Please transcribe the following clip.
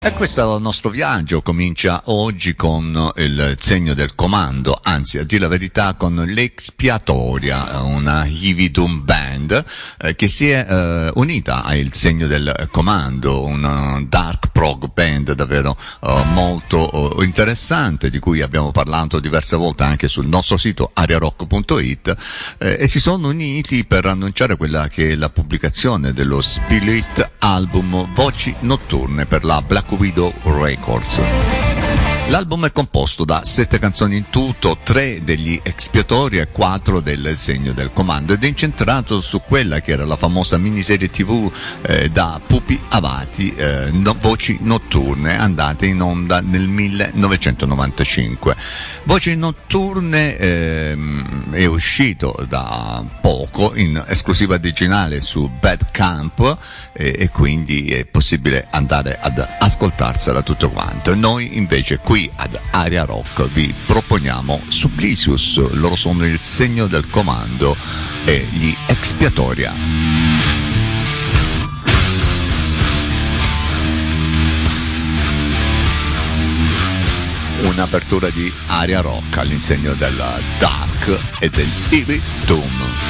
E questo nostro viaggio comincia oggi con il segno del comando, anzi a dire la verità con l'Expiatoria, una heavy doom band che si è unita al segno del comando, una dark prog band davvero molto interessante, di cui abbiamo parlato diverse volte anche sul nostro sito ariarock.it, e si sono uniti per annunciare quella che è la pubblicazione dello split album Voci Notturne per la Black Widow Records. L'album è composto da 7 canzoni in tutto, 3 degli Expiatori e 4 del segno del comando, ed è incentrato su quella che era la famosa miniserie TV da Pupi Avati, Voci Notturne, andate in onda nel 1995. Voci Notturne è uscito da poco in esclusiva digitale su Bandcamp e quindi è possibile andare ad ascoltarsela tutto quanto. Noi invece qui ad Aria Rock vi proponiamo Supplicius, loro sono il segno del comando e gli Expiatoria. Un'apertura di Aria Rock all'insegno del dark e del heavy doom.